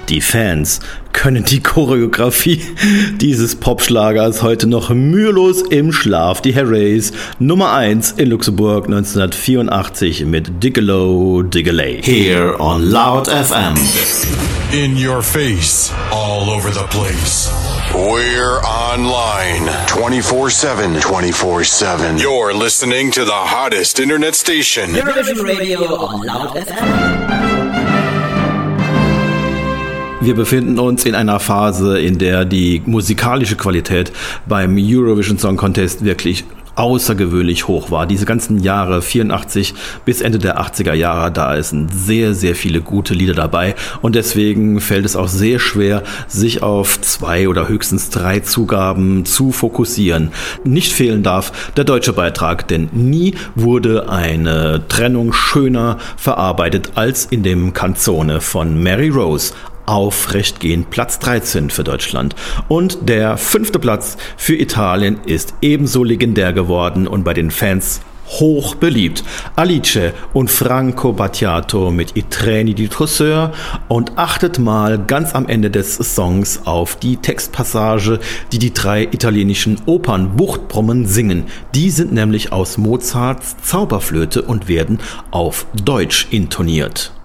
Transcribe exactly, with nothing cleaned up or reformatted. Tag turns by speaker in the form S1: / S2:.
S1: die Fans können die Choreografie dieses Popschlagers heute noch mühelos im Schlaf. Die Harrys, Nummer eins in Luxemburg neunzehnhundertvierundachtzig mit Digalow Digalay.
S2: Here on Loud F M.
S3: In your face, all over the place.
S4: We're online twenty-four seven, twenty-four seven.
S3: You're listening to the hottest internet station.
S5: Eurovision Radio on Loud F M.
S1: Wir befinden uns in einer Phase, in der die musikalische Qualität beim Eurovision Song Contest wirklich außergewöhnlich hoch war. Diese ganzen Jahre, vierundachtzig bis Ende der achtziger Jahre, da sind sehr, sehr viele gute Lieder dabei und deswegen fällt es auch sehr schwer, sich auf zwei oder höchstens drei Zugaben zu fokussieren. Nicht fehlen darf der deutsche Beitrag, denn nie wurde eine Trennung schöner verarbeitet als in dem Canzone von Mary Rose. Aufrechtgehend Platz dreizehn für Deutschland. Und der fünfte Platz für Italien ist ebenso legendär geworden und bei den Fans hoch beliebt. Alice und Franco Battiato mit I treni di Trosseur und achtet mal ganz am Ende des Songs auf die Textpassage, die die drei italienischen Opern Buchtbrummen singen. Die sind nämlich aus Mozarts Zauberflöte und werden auf Deutsch intoniert.